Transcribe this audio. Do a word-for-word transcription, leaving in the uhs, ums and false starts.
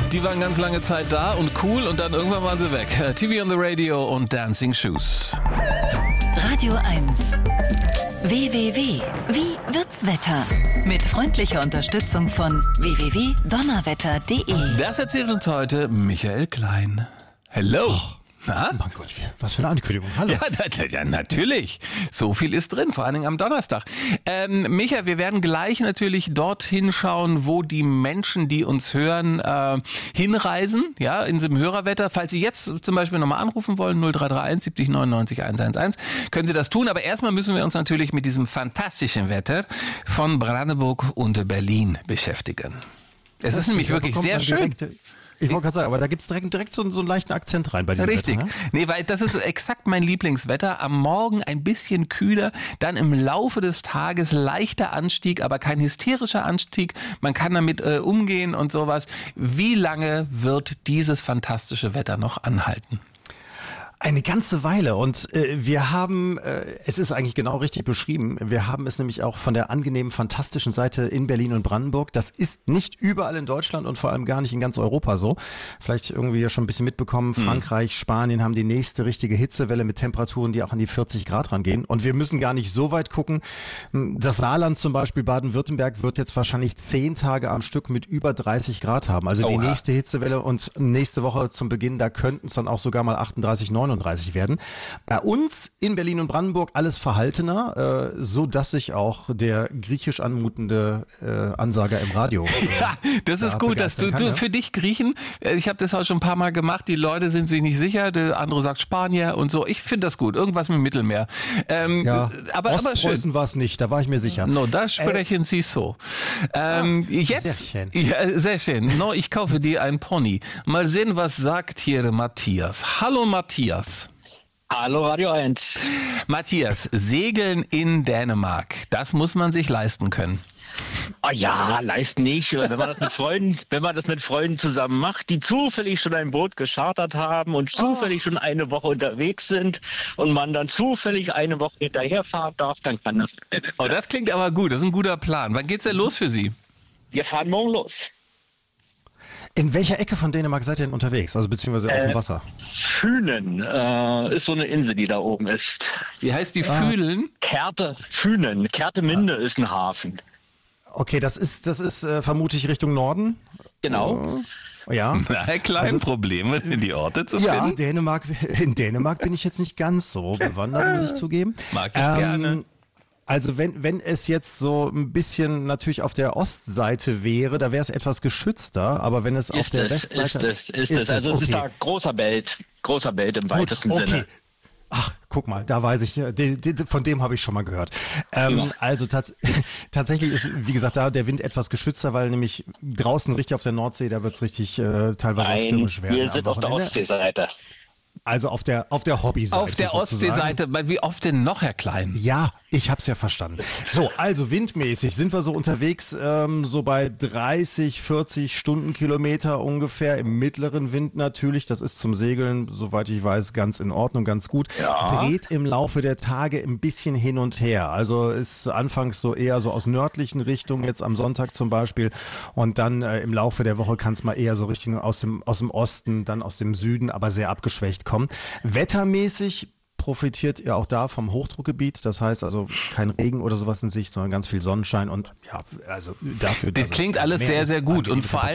Die waren ganz lange Zeit da und cool und dann irgendwann waren sie weg. T V on the Radio und Dancing Shoes. Radio eins. W W W. Wie wird's Wetter? Mit freundlicher Unterstützung von w w w punkt donnerwetter punkt d e. Das erzählt uns heute Michael Klein. Hello. Oh. Na? Mein Gott, was für eine Ankündigung. Hallo. Ja, da, ja, natürlich. So viel ist drin, vor allen Dingen am Donnerstag. Ähm, Micha, wir werden gleich natürlich dorthin schauen, wo die Menschen, die uns hören, äh, hinreisen, ja, in diesem Hörerwetter. Falls Sie jetzt zum Beispiel nochmal anrufen wollen, null drei drei eins siebzig neunundneunzig hundertelf, können Sie das tun. Aber erstmal müssen wir uns natürlich mit diesem fantastischen Wetter von Brandenburg und Berlin beschäftigen. Es ist nämlich wirklich sehr schön. Direkt, ich wollte gerade sagen, aber da gibt es direkt, direkt so, so einen leichten Akzent rein bei diesem Richtig. Wetter, ne? Nee, weil das ist exakt mein Lieblingswetter. Am Morgen ein bisschen kühler, dann im Laufe des Tages leichter Anstieg, aber kein hysterischer Anstieg. Man kann damit äh, umgehen und sowas. Wie lange wird dieses fantastische Wetter noch anhalten? Eine ganze Weile und äh, wir haben, äh, es ist eigentlich genau richtig beschrieben, wir haben es nämlich auch von der angenehmen, fantastischen Seite in Berlin und Brandenburg. Das ist nicht überall in Deutschland und vor allem gar nicht in ganz Europa so. Vielleicht irgendwie ja schon ein bisschen mitbekommen, hm. Frankreich, Spanien haben die nächste richtige Hitzewelle mit Temperaturen, die auch an die vierzig Grad rangehen. Und wir müssen gar nicht so weit gucken. Das Saarland zum Beispiel, Baden-Württemberg, wird jetzt wahrscheinlich zehn Tage am Stück mit über dreißig Grad haben. Also die Oha. nächste Hitzewelle und nächste Woche zum Beginn, da könnten es dann auch sogar mal achtunddreißig, neununddreißig werden. Bei uns in Berlin und Brandenburg alles verhaltener, äh, so dass sich auch der griechisch anmutende äh, Ansager im Radio äh, ja, das ist da gut, dass du, kann, du ja? für dich Griechen, ich habe das auch schon ein paar Mal gemacht, die Leute sind sich nicht sicher, der andere sagt Spanier und so. Ich finde das gut, irgendwas mit dem Mittelmeer. Ähm, ja, aber, aber Ostpreußen war es nicht, da war ich mir sicher. No, da sprechen äh, Sie so. Ähm, ah, jetzt, sehr schön. Ja, sehr schön. No, ich kaufe dir ein Pony. Mal sehen, was sagt hier Matthias. Hallo Matthias. Hallo Radio eins. Matthias, Segeln in Dänemark, das muss man sich leisten können. Oh ja, leisten nicht. Wenn man das mit Freunden, wenn man das mit Freunden zusammen macht, die zufällig schon ein Boot geschartert haben und zufällig schon eine Woche unterwegs sind und man dann zufällig eine Woche hinterherfahren darf, dann kann das. Oh, das klingt aber gut. Das ist ein guter Plan. Wann geht's denn los für Sie? Wir fahren morgen los. In welcher Ecke von Dänemark seid ihr denn unterwegs? Also beziehungsweise auf dem Äh, Wasser? Fünen äh, ist so eine Insel, die da oben ist. Wie heißt die? Ah. Fühlen? Kärte, Fünen. Kärteminde ah. ist ein Hafen. Okay, das ist, das ist äh, vermutlich Richtung Norden. Genau. Oh, ja. Na, kleine also, Probleme, in die Orte zu ja, finden. Ja, Dänemark, in Dänemark bin ich jetzt nicht ganz so bewandert, muss ich zugeben. Mag ich ähm, gerne. Also wenn, wenn es jetzt so ein bisschen natürlich auf der Ostseite wäre, da wäre es etwas geschützter, aber wenn es ist auf der es, Westseite ist... Es, ist, ist es. Also okay. es ist da großer Belt, großer Belt im weitesten Gut, okay. Sinne. Ach, guck mal, da weiß ich, de, de, von dem habe ich schon mal gehört. Ähm, ja. Also tats- tatsächlich ist, wie gesagt, da der Wind etwas geschützter, weil nämlich draußen richtig auf der Nordsee, da wird es richtig äh, teilweise auch stürmisch werden. Wir sind auf der Ostseeseite. Also auf der, auf der Hobbyseite. Auf der Ostseeseite, wie oft denn noch, Herr Klein? Ja, ich hab's ja verstanden. So, also windmäßig sind wir so unterwegs, ähm, so bei dreißig, vierzig Stundenkilometer ungefähr, im mittleren Wind natürlich. Das ist zum Segeln, soweit ich weiß, ganz in Ordnung, ganz gut. Ja. Dreht im Laufe der Tage ein bisschen hin und her. Also ist anfangs so eher so aus nördlichen Richtungen, jetzt am Sonntag zum Beispiel. Und dann äh, im Laufe der Woche kann es mal eher so Richtung aus dem, aus dem Osten, dann aus dem Süden, aber sehr abgeschwächt kommen. Wettermäßig profitiert ihr auch da vom Hochdruckgebiet, das heißt also kein Regen oder sowas in Sicht, sondern ganz viel Sonnenschein und ja, also dafür. Das klingt alles sehr, sehr gut und vor allem